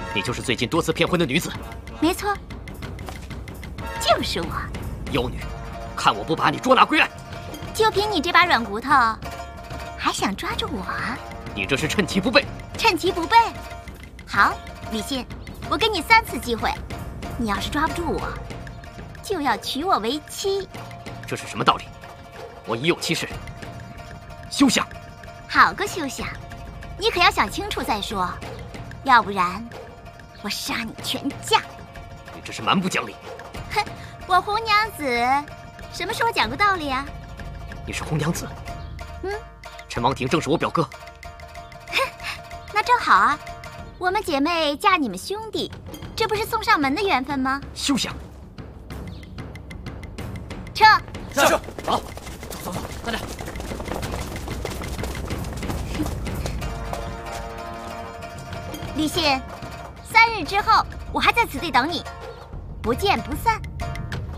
你就是最近多次骗婚的女子。 没错，就是我。 妖女，看我不把你捉拿归案！ 就凭你这把软骨头，还想抓住我啊？ 你这是趁其不备。 趁其不备。好，李信，我给你3次机会，你要是抓不住我，就要娶我为妻。 这是什么道理？我已有妻室，休想！ 好个休想！你可要想清楚再说，要不然我杀你全家！ 你这是蛮不讲理！ 哼，我红娘子什么时候讲过道理啊？ 你是红娘子？ 嗯， 陈王庭正是我表哥。 哼，那正好啊，我们姐妹嫁你们兄弟，这不是送上门的缘分吗？ 休想！ 撤！ 是。好，走，快点！ 李信，3日之后，我还在此地等你，不见不散。